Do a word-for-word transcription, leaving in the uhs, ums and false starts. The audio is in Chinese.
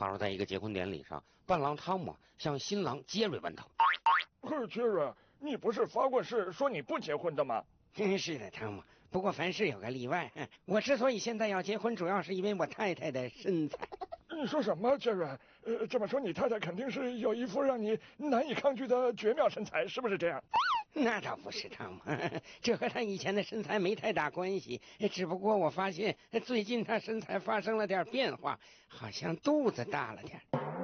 话说，在一个结婚典礼上，伴郎汤姆向新郎杰瑞问道：“ 杰瑞，你不是发过誓说你不结婚的吗？”“ 是的，汤姆。不过凡事有个例外。我之所以现在要结婚，主要是因为我太太的身材。”“ 你说什么，杰瑞？呃，这么说你太太肯定是有一副让你难以抗拒的绝妙身材，是不是这样？”“ 那倒不是，汤姆，这和她以前的身材没太大关系。只不过我发现最近她身材发生了点变化，好像肚子大了点。”